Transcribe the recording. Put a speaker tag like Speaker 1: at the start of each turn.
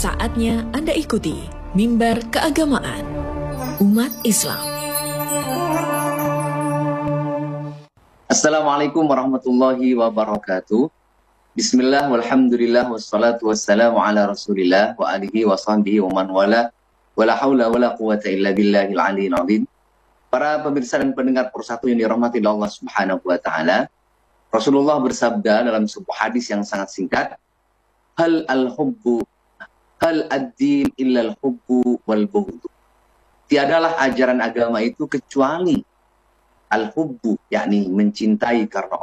Speaker 1: Saatnya Anda ikuti Mimbar Keagamaan Umat Islam.
Speaker 2: Assalamualaikum warahmatullahi wabarakatuh. Bismillah walhamdulillah wassalatu wassalamu ala rasulillah wa alihi wa sahbihi wa man wala wala hawla wala quwata illa billahil aliyil azim. Para pemirsa dan pendengar persatu yang dirahmati Allah Subhanahu wa taala, Rasulullah bersabda dalam sebuah hadis yang sangat singkat, hal ad-din illa al-hubbu wal bughd. Tiadalah ajaran agama itu kecuali al-hubbu, yakni mencintai karena